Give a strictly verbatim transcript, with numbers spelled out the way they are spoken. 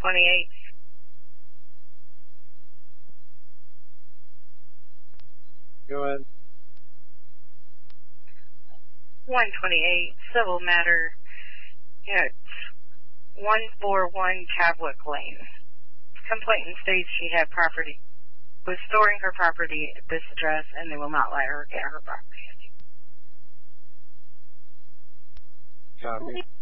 twenty-eight. Go ahead. one twenty-eight, civil matter. It's one forty-one Cavwick Lane. Complainant states she had property, was storing her property at this address, and they will not let her get her property. Copy.